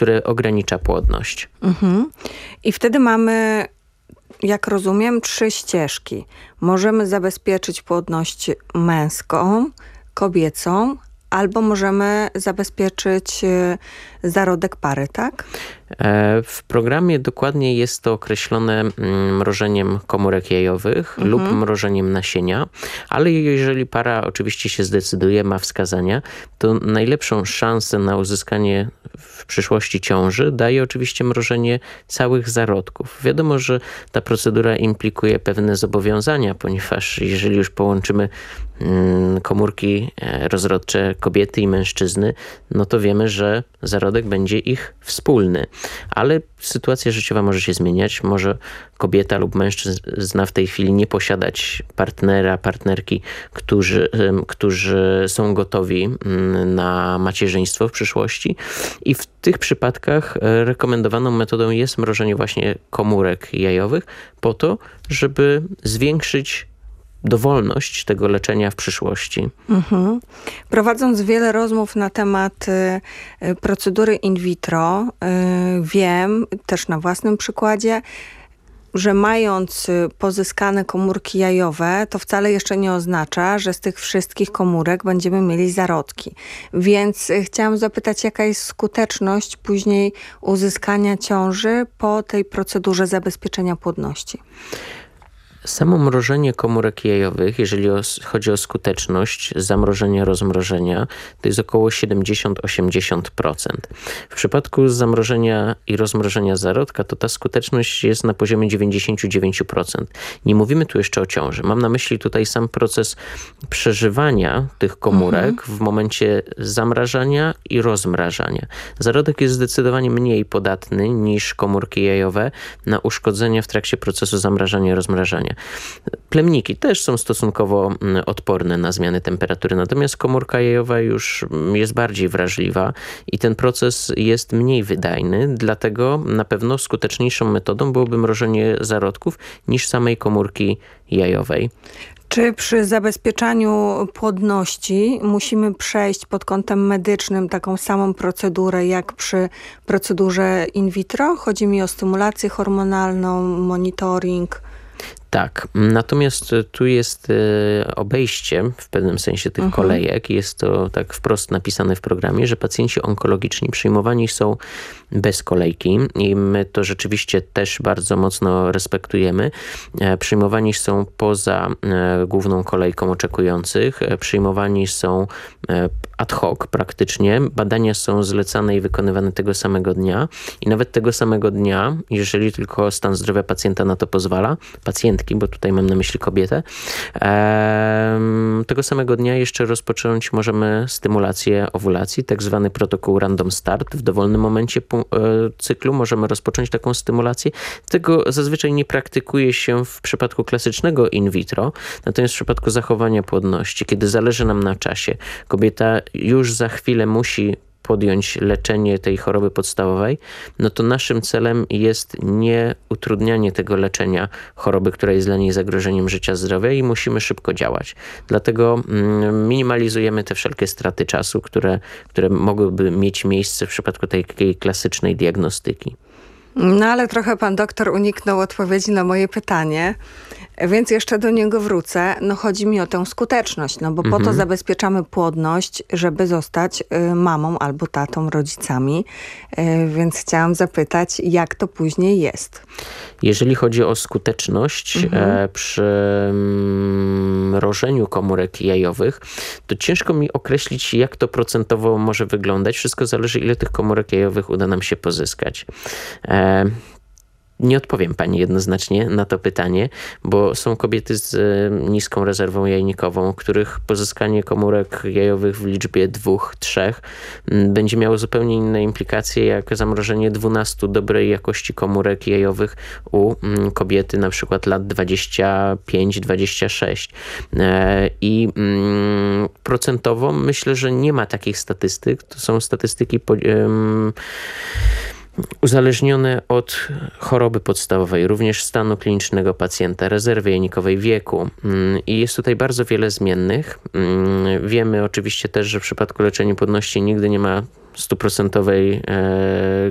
które ogranicza płodność. I wtedy mamy, jak rozumiem, 3 ścieżki. Możemy zabezpieczyć płodność męską, kobiecą, albo możemy zabezpieczyć zarodek pary, tak? W programie dokładnie jest to określone mrożeniem komórek jajowych lub mrożeniem nasienia, ale jeżeli para oczywiście się zdecyduje, ma wskazania, to najlepszą szansę na uzyskanie w przyszłości ciąży daje oczywiście mrożenie całych zarodków. Wiadomo, że ta procedura implikuje pewne zobowiązania, ponieważ jeżeli już połączymy komórki rozrodcze kobiety i mężczyzny, no to wiemy, że zarodek będzie ich wspólny. Ale sytuacja życiowa może się zmieniać. Może kobieta lub mężczyzna w tej chwili nie posiadać partnera, partnerki, którzy są gotowi na macierzyństwo w przyszłości. I w tych przypadkach rekomendowaną metodą jest mrożenie właśnie komórek jajowych po to, żeby zwiększyć dowolność tego leczenia w przyszłości. Prowadząc wiele rozmów na temat procedury in vitro, wiem też na własnym przykładzie, że mając pozyskane komórki jajowe, to wcale jeszcze nie oznacza, że z tych wszystkich komórek będziemy mieli zarodki. Więc chciałam zapytać, jaka jest skuteczność później uzyskania ciąży po tej procedurze zabezpieczenia płodności? Samo mrożenie komórek jajowych, jeżeli chodzi o skuteczność zamrożenia, rozmrożenia, to jest około 70-80%. W przypadku zamrożenia i rozmrożenia zarodka, to ta skuteczność jest na poziomie 99%. Nie mówimy tu jeszcze o ciąży. Mam na myśli tutaj sam proces przeżywania tych komórek w momencie zamrażania i rozmrażania. Zarodek jest zdecydowanie mniej podatny niż komórki jajowe na uszkodzenia w trakcie procesu zamrażania i rozmrażania. Plemniki też są stosunkowo odporne na zmiany temperatury, natomiast komórka jajowa już jest bardziej wrażliwa i ten proces jest mniej wydajny, dlatego na pewno skuteczniejszą metodą byłoby mrożenie zarodków niż samej komórki jajowej. Czy przy zabezpieczaniu płodności musimy przejść pod kątem medycznym taką samą procedurę jak przy procedurze in vitro? Chodzi mi o stymulację hormonalną, monitoring. Tak, natomiast tu jest obejście w pewnym sensie tych kolejek. Jest to tak wprost napisane w programie, że pacjenci onkologiczni przyjmowani są bez kolejki i my to rzeczywiście też bardzo mocno respektujemy. Przyjmowani są poza główną kolejką oczekujących, przyjmowani są ad hoc praktycznie. Badania są zlecane i wykonywane tego samego dnia i nawet tego samego dnia, jeżeli tylko stan zdrowia pacjenta na to pozwala, pacjentki, bo tutaj mam na myśli kobietę, tego samego dnia jeszcze rozpocząć możemy stymulację owulacji, tak zwany protokół random start. W dowolnym momencie cyklu możemy rozpocząć taką stymulację. Tego zazwyczaj nie praktykuje się w przypadku klasycznego in vitro, natomiast w przypadku zachowania płodności, kiedy zależy nam na czasie, kobieta już za chwilę musi podjąć leczenie tej choroby podstawowej, no to naszym celem jest nie utrudnianie tego leczenia choroby, która jest dla niej zagrożeniem życia, zdrowia i musimy szybko działać. Dlatego minimalizujemy te wszelkie straty czasu, które mogłyby mieć miejsce w przypadku takiej klasycznej diagnostyki. No ale trochę pan doktor uniknął odpowiedzi na moje pytanie, więc jeszcze do niego wrócę. No chodzi mi o tę skuteczność, no bo po to zabezpieczamy płodność, żeby zostać mamą albo tatą, rodzicami. Więc chciałam zapytać, jak to później jest? Jeżeli chodzi o skuteczność przy mrożeniu komórek jajowych, to ciężko mi określić, jak to procentowo może wyglądać. Wszystko zależy, ile tych komórek jajowych uda nam się pozyskać. Nie odpowiem pani jednoznacznie na to pytanie, bo są kobiety z niską rezerwą jajnikową, których pozyskanie komórek jajowych w liczbie 2-3 będzie miało zupełnie inne implikacje jak zamrożenie 12 dobrej jakości komórek jajowych u kobiety na przykład lat 25-26. I procentowo myślę, że nie ma takich statystyk. To są statystyki uzależnione od choroby podstawowej, również stanu klinicznego pacjenta, rezerwy jajnikowej, wieku. I jest tutaj bardzo wiele zmiennych. Wiemy oczywiście też, że w przypadku leczenia płodności nigdy nie ma 100%